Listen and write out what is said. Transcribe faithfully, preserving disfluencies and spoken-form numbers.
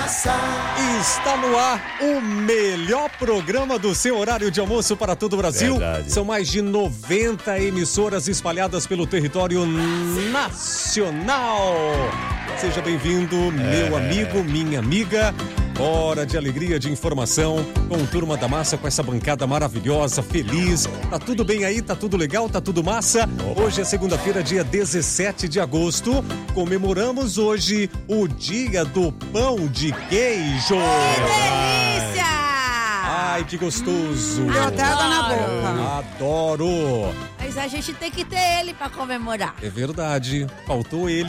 massa. Está no ar o melhor programa do seu horário de almoço para todo o Brasil. Verdade. São mais de noventa emissoras espalhadas pelo território nacional. Seja bem-vindo, meu amigo, minha amiga. Hora de alegria, de informação com Turma da Massa, com essa bancada maravilhosa, feliz. Tá tudo bem aí? Tá tudo legal? Tá tudo massa? Hoje é segunda-feira, dia dezessete de agosto. Comemoramos hoje o dia do pão de queijo. Que delícia! Ai, que gostoso. Hum, deu até água na boca. Adoro. Mas a gente tem que ter ele pra comemorar. É verdade. Faltou ele.